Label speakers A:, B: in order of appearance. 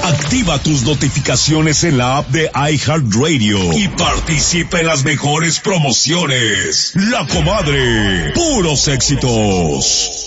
A: Activa tus notificaciones en la app de iHeartRadio y participa en las mejores promociones. La Comadre, puros éxitos.